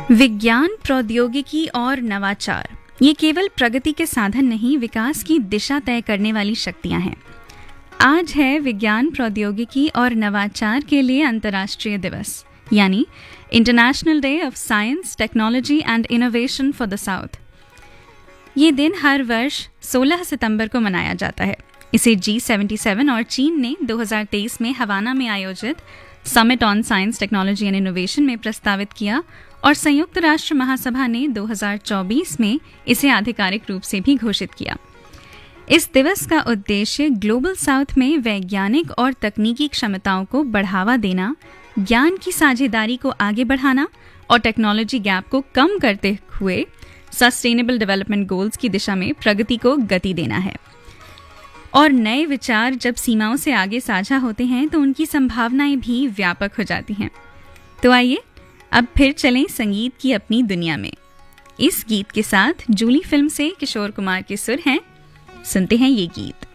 विज्ञान, प्रौद्योगिकी और नवाचार ये केवल प्रगति के साधन नहीं, विकास की दिशा तय करने वाली शक्तियां हैं। आज है विज्ञान, प्रौद्योगिकी और नवाचार के लिए अंतर्राष्ट्रीय दिवस, यानी international day of science, technology and innovation for the south. ये दिन हर वर्ष 16 सितंबर को मनाया जाता है। इसे G77 और चीन ने 2023 में हवाना में आयोजित summit on science, technology and innovation में प्रस्तावित किया और संयुक्त राष्ट्र महासभा ने 2024 में इसे आधिकारिक रूप से भी घोषित किया। इस दिवस का उद्देश्य ग्लोबल साउथ में वैज्ञानिक और तकनीकी क्षमताओं को बढ़ावा देना, ज्ञान की साझेदारी को आगे बढ़ाना और टेक्नोलॉजी गैप को कम करते हुए सस्टेनेबल डेवलपमेंट गोल्स की दिशा में प्रगति को गति देना है। और नए विचार जब सीमाओं से आगे साझा होते हैं तो उनकी संभावनाएं भी व्यापक हो जाती हैं। तो आइए अब फिर चलें संगीत की अपनी दुनिया में। इस गीत के साथ जूली फिल्म से किशोर कुमार के सुर हैं। सुनते हैं ये गीत।